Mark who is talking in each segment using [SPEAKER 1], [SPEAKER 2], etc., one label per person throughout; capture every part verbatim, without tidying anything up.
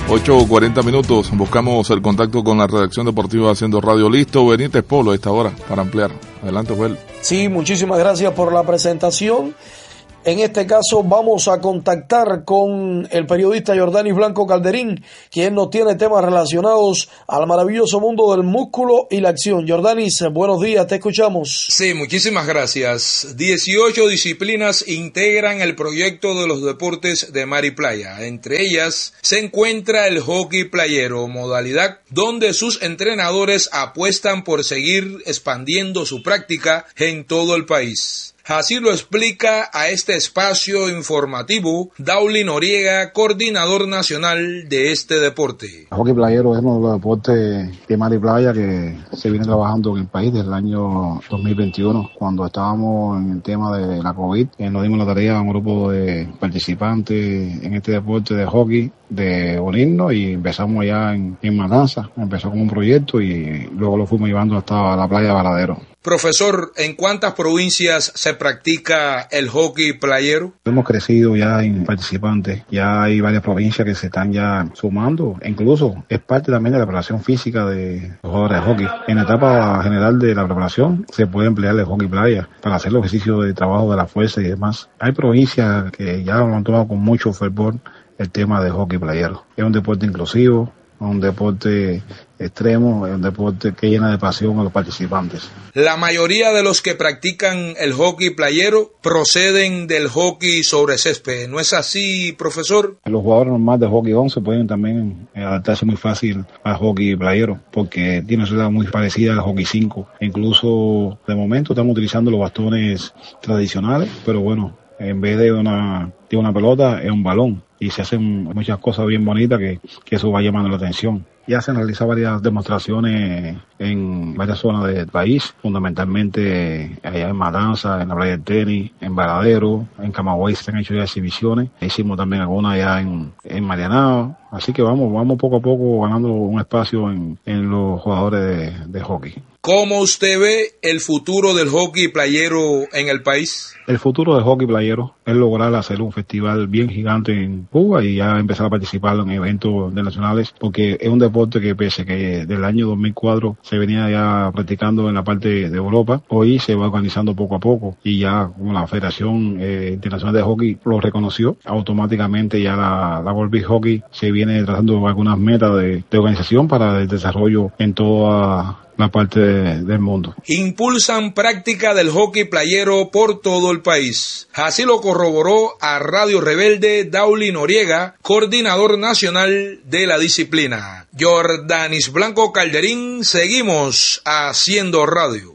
[SPEAKER 1] ocho cuarenta minutos, buscamos el contacto con la redacción deportiva Haciendo Radio. Listo, Benítez Polo a esta hora para ampliar. Adelante, Joel.
[SPEAKER 2] Sí, muchísimas gracias por la presentación. En este caso vamos a contactar con el periodista Jordanis Blanco Calderín, quien nos tiene temas relacionados al maravilloso mundo del músculo y la acción. Jordanis, buenos días, te escuchamos.
[SPEAKER 3] Sí, muchísimas gracias. dieciocho disciplinas integran el proyecto de los deportes de mar y playa. Entre ellas se encuentra el hockey playero, modalidad donde sus entrenadores apuestan por seguir expandiendo su práctica en todo el país. Así lo explica a este espacio informativo Dauli Noriega, coordinador nacional de este deporte.
[SPEAKER 4] El hockey playero es uno de los deportes de mar y playa que se viene trabajando en el país desde el año dos mil veintiuno. Cuando estábamos en el tema de la COVID, eh, nos dimos la tarea a un grupo de participantes en este deporte de hockey de unirnos y empezamos ya en, en Matanzas. Empezó como un proyecto y luego lo fuimos llevando hasta la playa de Varadero.
[SPEAKER 3] Profesor, ¿en cuántas provincias se practica el hockey playero?
[SPEAKER 4] Hemos crecido ya en participantes, ya hay varias provincias que se están ya sumando, incluso es parte también de la preparación física de los jugadores de hockey. En la etapa general de la preparación se puede emplear el hockey playa para hacer los ejercicios de trabajo de la fuerza y demás. Hay provincias que ya lo han tomado con mucho fervor el tema de hockey playero. Es un deporte inclusivo, un deporte extremo, es un deporte que llena de pasión a los participantes.
[SPEAKER 3] La mayoría de los que practican el hockey playero proceden del hockey sobre césped. ¿No es así, profesor?
[SPEAKER 4] Los jugadores normales de hockey once pueden también adaptarse muy fácil al hockey playero porque tiene una regla muy parecida al hockey cinco. Incluso de momento estamos utilizando los bastones tradicionales, pero bueno, en vez de una, de una pelota es un balón. Y se hacen muchas cosas bien bonitas que, que eso va llamando la atención. Ya se han realizado varias demostraciones en varias zonas del país, fundamentalmente allá en Matanzas, en la playa del tenis, en Varadero, en Camagüey se han hecho ya exhibiciones. Hicimos también algunas allá en, en Marianao. Así que vamos, vamos poco a poco ganando un espacio en, en los jugadores de, de hockey.
[SPEAKER 3] ¿Cómo usted ve el futuro del hockey playero en el país?
[SPEAKER 4] El futuro del hockey playero es lograr hacer un festival bien gigante en Cuba y ya empezar a participar en eventos internacionales, porque es un deporte que pese que desde el año dos mil cuatro se venía ya practicando en la parte de Europa, hoy se va organizando poco a poco y ya como la Federación eh, Internacional de Hockey lo reconoció, automáticamente ya la, la World Beach Hockey se viene trazando algunas metas de, de organización para el desarrollo en toda la parte de, del mundo.
[SPEAKER 3] Impulsan práctica del hockey playero por todo el país. Así lo corroboró a Radio Rebelde Dauli Noriega, coordinador nacional de la disciplina. Jordanis Blanco Calderín, seguimos haciendo radio.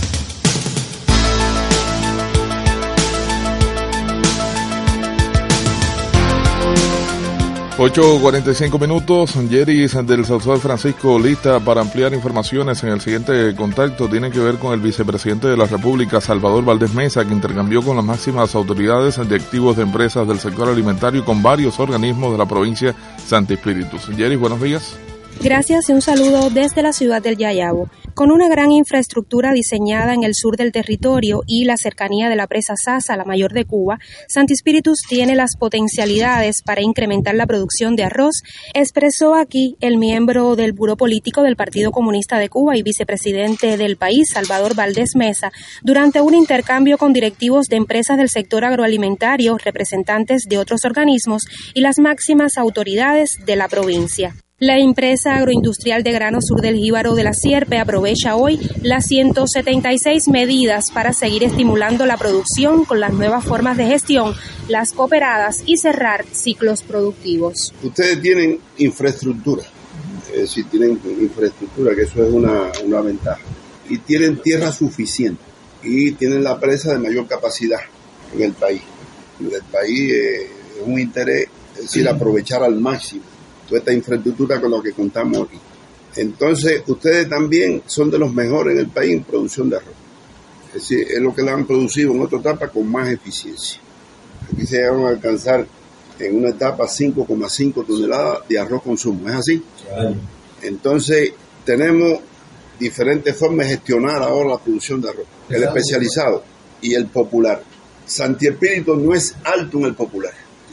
[SPEAKER 1] ocho cuarenta y cinco minutos, Jerry del Sausal Francisco lista para ampliar informaciones en el siguiente contacto. Tiene que ver con el vicepresidente de la República, Salvador Valdés Mesa, que intercambió con las máximas autoridades directivos de empresas del sector alimentario y con varios organismos de la provincia Santi Espíritus. Jerry, buenos días.
[SPEAKER 5] Gracias y un saludo desde la ciudad del Yayabo. Con una gran infraestructura diseñada en el sur del territorio y la cercanía de la presa Sasa, la mayor de Cuba, Santi Espíritus tiene las potencialidades para incrementar la producción de arroz, expresó aquí el miembro del Buró Político del Partido Comunista de Cuba y vicepresidente del país, Salvador Valdés Mesa, durante un intercambio con directivos de empresas del sector agroalimentario, representantes de otros organismos y las máximas autoridades de la provincia. La empresa agroindustrial de grano sur del Jíbaro de la Sierpe aprovecha hoy las ciento setenta y seis medidas para seguir estimulando la producción con las nuevas formas de gestión, las cooperadas y cerrar ciclos productivos.
[SPEAKER 6] Ustedes tienen infraestructura, es decir, tienen infraestructura, que eso es una, una ventaja, y tienen tierra suficiente, y tienen la presa de mayor capacidad en el país. En el país eh, es un interés, es decir, aprovechar al máximo toda esta infraestructura con lo que contamos aquí. Entonces, ustedes también son de los mejores en el país en producción de arroz. Es decir, es lo que le han producido en otra etapa con más eficiencia. Aquí se llegaron a alcanzar en una etapa cinco coma cinco toneladas de arroz consumo. ¿Es así? Claro. Entonces, tenemos diferentes formas de gestionar ahora la producción de arroz. El especializado y el popular. Santi Espíritus no es alto en el popular.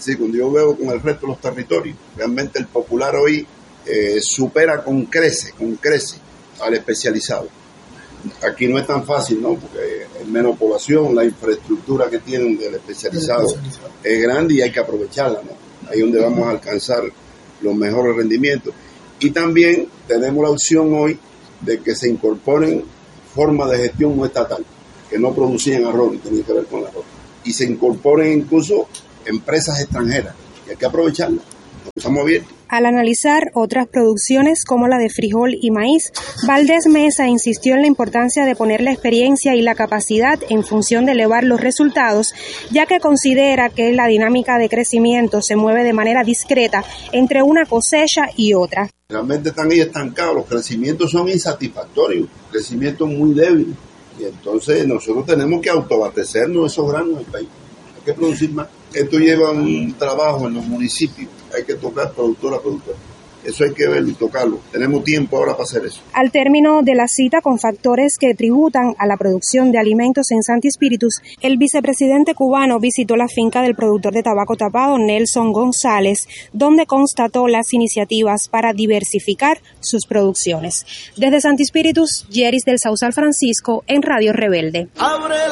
[SPEAKER 6] Es decir, cuando yo veo con el resto de los territorios, realmente el popular hoy eh, supera con crece, con crece al especializado. Aquí no es tan fácil, ¿no? Porque hay menos población, la infraestructura que tienen del especializado es grande y hay que aprovecharla, ¿no? Ahí es donde vamos a alcanzar los mejores rendimientos. Y también tenemos la opción hoy de que se incorporen formas de gestión no estatal, que no producían arroz, y tenían que ver con el arroz. Y se incorporen incluso empresas extranjeras, y hay que aprovecharlas. Estamos abiertos.
[SPEAKER 5] Al analizar otras producciones como la de frijol y maíz, Valdés Mesa insistió en la importancia de poner la experiencia y la capacidad en función de elevar los resultados, ya que considera que la dinámica de crecimiento se mueve de manera discreta entre una cosecha y otra.
[SPEAKER 6] Realmente están ahí estancados, los crecimientos son insatisfactorios, crecimientos muy débiles, y entonces nosotros tenemos que autoabastecernos esos granos del país, hay que producir más. Esto lleva un trabajo en los municipios, hay que tocar productor a productor. Eso hay que verlo y tocarlo. Tenemos tiempo ahora para hacer eso.
[SPEAKER 5] Al término de la cita con factores que tributan a la producción de alimentos en Santi Spíritus, el vicepresidente cubano visitó la finca del productor de tabaco tapado Nelson González, donde constató las iniciativas para diversificar sus producciones. Desde Santi Spíritus, Yeris del Sausal Francisco, en Radio Rebelde. Abre